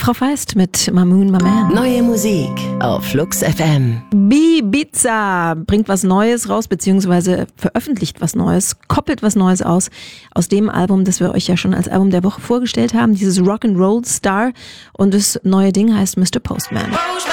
Frau Feist mit Mamoon My Man. Neue Musik auf Flux FM. Ibiza bringt was Neues raus, beziehungsweise veröffentlicht was Neues, koppelt was Neues aus dem Album, das wir euch ja schon als Album der Woche vorgestellt haben, dieses Rock'n'Roll Star, und das neue Ding heißt Mr. Postman.